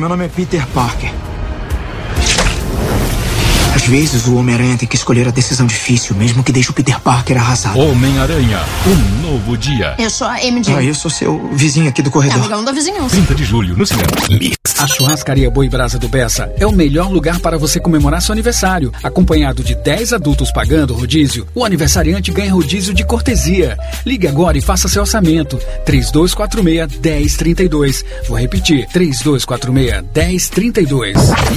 meu nome é Peter Parker. Às vezes o Homem-Aranha tem que escolher a decisão difícil, mesmo que deixe o Peter Parker arrasado. Homem-Aranha, um novo dia. Eu sou a MJ. Eu sou seu vizinho aqui do corredor. Amigão da vizinhança. 30 de julho, no cinema. Mix. A Churrascaria Boi Brasa do Bessa é o melhor lugar para você comemorar seu aniversário. Acompanhado de 10 adultos pagando rodízio, o aniversariante ganha rodízio de cortesia. Ligue agora e faça seu orçamento. 3246-1032. Vou repetir, 3246-1032.